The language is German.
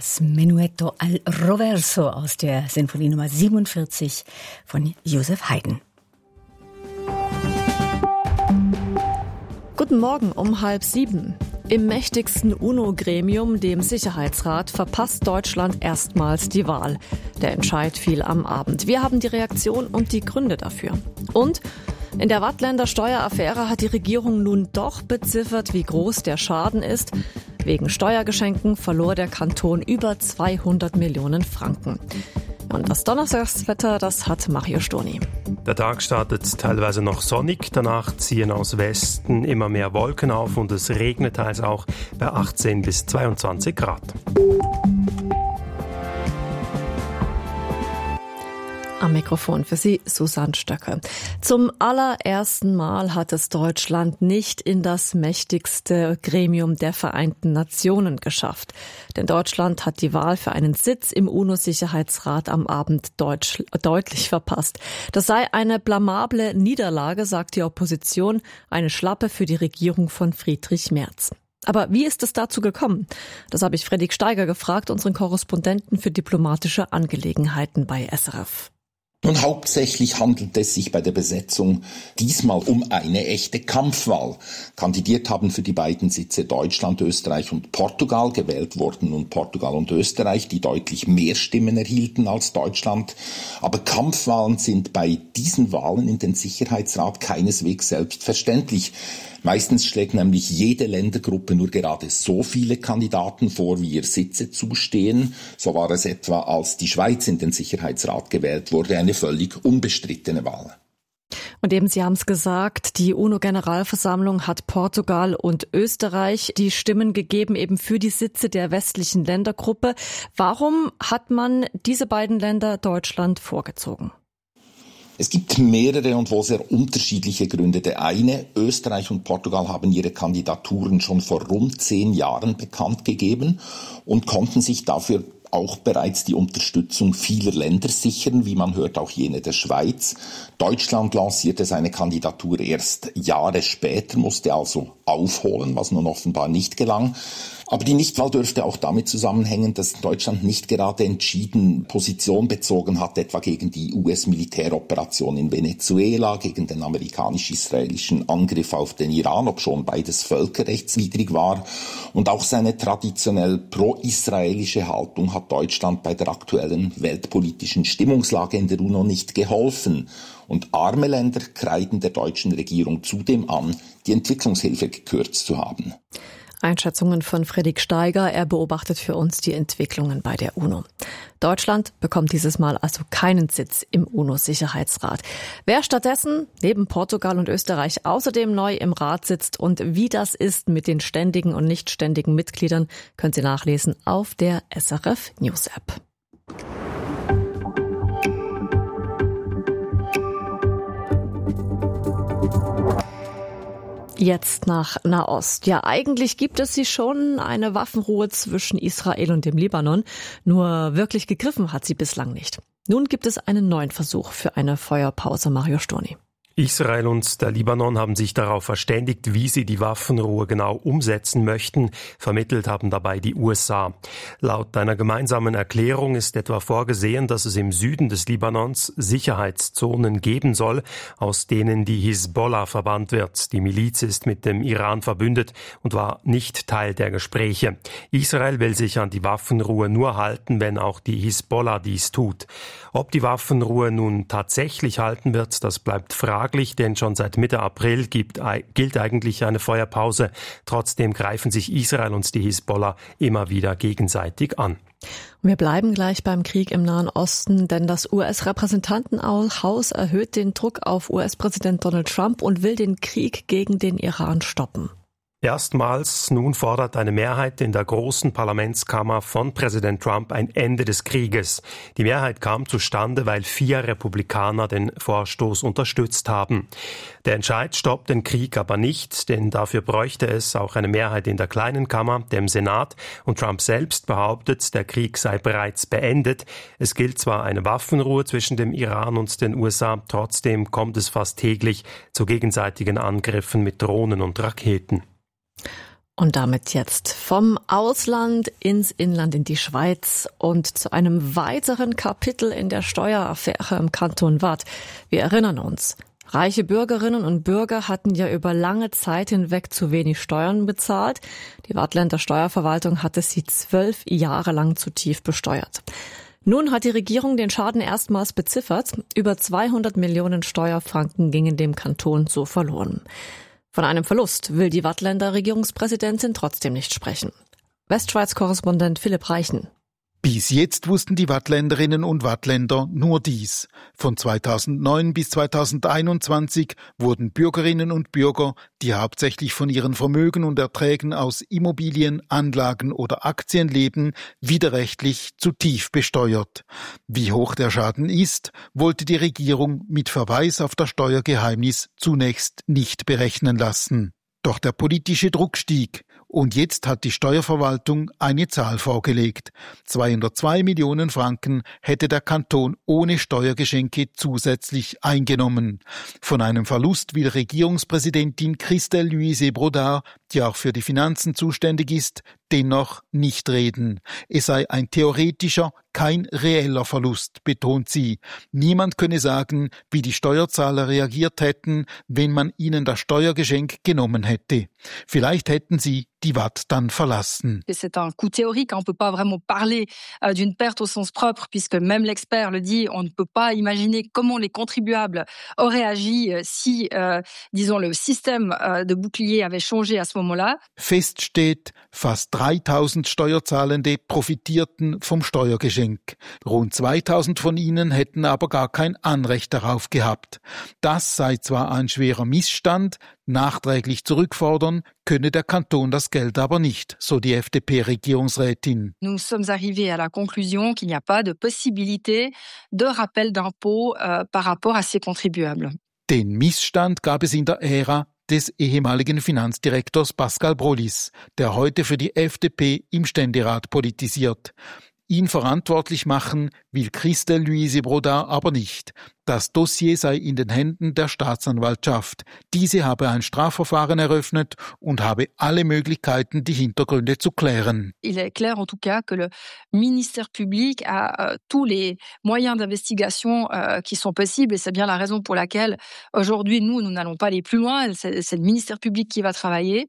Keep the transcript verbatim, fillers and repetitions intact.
Das Menuetto al Roverso aus der Sinfonie Nummer siebenundvierzig von Joseph Haydn. Guten Morgen um halb sieben. Im mächtigsten UNO-Gremium, dem Sicherheitsrat, verpasst Deutschland erstmals die Wahl. Der Entscheid fiel am Abend. Wir haben die Reaktion und die Gründe dafür. Und in der Wattländer Steueraffäre hat die Regierung nun doch beziffert, wie groß der Schaden ist. Wegen Steuergeschenken verlor der Kanton über zweihundert Millionen Franken. Und das Donnerstagswetter, das hat Mario Sturni. Der Tag startet teilweise noch sonnig, danach ziehen aus Westen immer mehr Wolken auf und es regnet teils auch bei achtzehn bis zweiundzwanzig Grad. Am Mikrofon für Sie Susanne Stöcke. Zum allerersten Mal hat es Deutschland nicht in das mächtigste Gremium der Vereinten Nationen geschafft. Denn Deutschland hat die Wahl für einen Sitz im UNO-Sicherheitsrat am Abend deutsch, deutlich verpasst. Das sei eine blamable Niederlage, sagt die Opposition, eine Schlappe für die Regierung von Friedrich Merz. Aber wie ist es dazu gekommen? Das habe ich Fredrik Steiger gefragt, unseren Korrespondenten für diplomatische Angelegenheiten bei S R F. Nun, hauptsächlich handelt es sich bei der Besetzung diesmal um eine echte Kampfwahl. Kandidiert haben für die beiden Sitze Deutschland, Österreich und Portugal. Gewählt wurden nun Portugal und Österreich, die deutlich mehr Stimmen erhielten als Deutschland. Aber Kampfwahlen sind bei diesen Wahlen in den Sicherheitsrat keineswegs selbstverständlich. Meistens schlägt nämlich jede Ländergruppe nur gerade so viele Kandidaten vor, wie ihr Sitze zustehen. So war es etwa, als die Schweiz in den Sicherheitsrat gewählt wurde, eine völlig unbestrittene Wahl. Und eben, Sie haben es gesagt, die UNO-Generalversammlung hat Portugal und Österreich die Stimmen gegeben, eben für die Sitze der westlichen Ländergruppe. Warum hat man diese beiden Länder Deutschland vorgezogen? Es gibt mehrere und wohl sehr unterschiedliche Gründe. Der eine, Österreich und Portugal haben ihre Kandidaturen schon vor rund zehn Jahren bekannt gegeben und konnten sich dafür auch bereits die Unterstützung vieler Länder sichern, wie man hört auch jene der Schweiz. Deutschland lancierte seine Kandidatur erst Jahre später, musste also aufholen, was nun offenbar nicht gelang. Aber die Nichtwahl dürfte auch damit zusammenhängen, dass Deutschland nicht gerade entschieden Position bezogen hat, etwa gegen die U S-Militäroperation in Venezuela, gegen den amerikanisch-israelischen Angriff auf den Iran, obschon beides völkerrechtswidrig war. Und auch seine traditionell pro-israelische Haltung hat Deutschland bei der aktuellen weltpolitischen Stimmungslage in der UNO nicht geholfen. Und arme Länder kreiden der deutschen Regierung zudem an, die Entwicklungshilfe gekürzt zu haben. Einschätzungen von Fredrik Steiger. Er beobachtet für uns die Entwicklungen bei der UNO. Deutschland bekommt dieses Mal also keinen Sitz im UNO-Sicherheitsrat. Wer stattdessen neben Portugal und Österreich außerdem neu im Rat sitzt und wie das ist mit den ständigen und nicht ständigen Mitgliedern, können Sie nachlesen auf der S R F News App. Jetzt nach Nahost. Ja, eigentlich gibt es sie schon, eine Waffenruhe zwischen Israel und dem Libanon. Nur wirklich gegriffen hat sie bislang nicht. Nun gibt es einen neuen Versuch für eine Feuerpause. Mario Sturni. Israel und der Libanon haben sich darauf verständigt, wie sie die Waffenruhe genau umsetzen möchten. Vermittelt haben dabei die U S A. Laut einer gemeinsamen Erklärung ist etwa vorgesehen, dass es im Süden des Libanons Sicherheitszonen geben soll, aus denen die Hisbollah verbannt wird. Die Miliz ist mit dem Iran verbündet und war nicht Teil der Gespräche. Israel will sich an die Waffenruhe nur halten, wenn auch die Hisbollah dies tut. Ob die Waffenruhe nun tatsächlich halten wird, das bleibt fraglich. Denn schon seit Mitte April gibt, gilt eigentlich eine Feuerpause. Trotzdem greifen sich Israel und die Hisbollah immer wieder gegenseitig an. Wir bleiben gleich beim Krieg im Nahen Osten, denn das U S-Repräsentantenhaus erhöht den Druck auf U S-Präsident Donald Trump und will den Krieg gegen den Iran stoppen. Erstmals nun fordert eine Mehrheit in der großen Parlamentskammer von Präsident Trump ein Ende des Krieges. Die Mehrheit kam zustande, weil vier Republikaner den Vorstoß unterstützt haben. Der Entscheid stoppt den Krieg aber nicht, denn dafür bräuchte es auch eine Mehrheit in der kleinen Kammer, dem Senat. Und Trump selbst behauptet, der Krieg sei bereits beendet. Es gilt zwar eine Waffenruhe zwischen dem Iran und den U S A, trotzdem kommt es fast täglich zu gegenseitigen Angriffen mit Drohnen und Raketen. Und damit jetzt vom Ausland ins Inland in die Schweiz und zu einem weiteren Kapitel in der Steueraffäre im Kanton Waadt. Wir erinnern uns. Reiche Bürgerinnen und Bürger hatten ja über lange Zeit hinweg zu wenig Steuern bezahlt. Die Waadtländer Steuerverwaltung hatte sie zwölf Jahre lang zu tief besteuert. Nun hat die Regierung den Schaden erstmals beziffert. Über zweihundert Millionen Steuerfranken gingen dem Kanton so verloren. Von einem Verlust will die Waadtländer Regierungspräsidentin trotzdem nicht sprechen. Westschweiz-Korrespondent Philipp Reichen. Bis jetzt wussten die Waadtländerinnen und Waadtländer nur dies. Von zweitausendneun bis zweitausendeinundzwanzig wurden Bürgerinnen und Bürger, die hauptsächlich von ihren Vermögen und Erträgen aus Immobilien, Anlagen oder Aktien leben, widerrechtlich zu tief besteuert. Wie hoch der Schaden ist, wollte die Regierung mit Verweis auf das Steuergeheimnis zunächst nicht berechnen lassen. Doch der politische Druck stieg. Und jetzt hat die Steuerverwaltung eine Zahl vorgelegt. zweihundertzwei Millionen Franken hätte der Kanton ohne Steuergeschenke zusätzlich eingenommen. Von einem Verlust will Regierungspräsidentin Christelle Louise Brodard, die auch für die Finanzen zuständig ist, dennoch nicht reden. Es sei ein theoretischer, kein reeller Verlust, betont sie. Niemand könne sagen, wie die Steuerzahler reagiert hätten, wenn man ihnen das Steuergeschenk genommen hätte. Vielleicht hätten sie die Waadt dann verlassen. C'est un coup théorique, on ne peut pas vraiment parler d'une perte au sens propre, puisque même l'expert le dit, on ne peut pas imaginer comment les contribuables auraient agi si, euh, disons, le système de bouclier avait changé à ce moment-là. Fest steht, fast dreitausend Steuerzahlende profitierten vom Steuergeschenk. Rund zweitausend von ihnen hätten aber gar kein Anrecht darauf gehabt. Das sei zwar ein schwerer Missstand, nachträglich zurückfordern könne der Kanton das Geld aber nicht, so die F D P-Regierungsrätin. Nous sommes arrivés à la conclusion qu'il n'y a pas de possibilité de rappel d'impôt euh, par rapport à ces contribuables. Den Missstand gab es in der Ära des ehemaligen Finanzdirektors Pascal Brolis, der heute für die F D P im Ständerat politisiert. Ihn verantwortlich machen will Christelle Louise Brodard aber nicht. Das Dossier sei in den Händen der Staatsanwaltschaft. Diese habe ein Strafverfahren eröffnet und habe alle Möglichkeiten, die Hintergründe zu klären. Il est clair en tout cas que le ministère public a euh, tous les moyens d'investigation euh, qui sont possibles et c'est bien la raison pour laquelle aujourd'hui nous, nous n'allons pas aller plus loin. C'est, c'est le ministère public qui va travailler.